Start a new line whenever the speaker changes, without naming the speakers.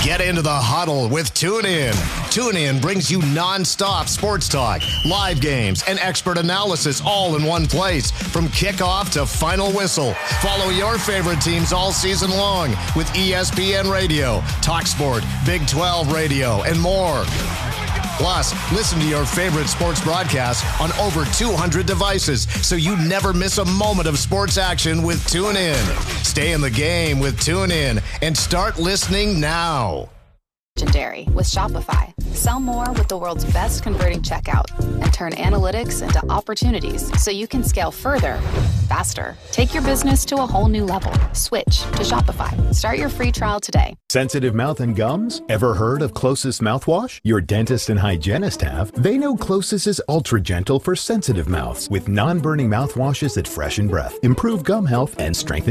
Get into the huddle with TuneIn. TuneIn brings you non-stop sports talk, live games, and expert analysis all in one place. From kickoff to final whistle, follow your favorite teams all season long with ESPN Radio, TalkSport, Big 12 Radio, and more. Plus, listen to your favorite sports broadcasts on over 200 devices so you never miss a moment of sports action with TuneIn. Stay in the game with TuneIn and start listening now.
Legendary with Shopify. Sell more with the world's best converting checkout and turn analytics into opportunities so you can scale further, faster. Take your business to a whole new level. Switch to Shopify. Start your free trial today.
Sensitive mouth and gums? Ever heard of Closest mouthwash? Your dentist and hygienist have. They know Closest is ultra gentle for sensitive mouths with non-burning mouthwashes that freshen breath, improve gum health, and strengthen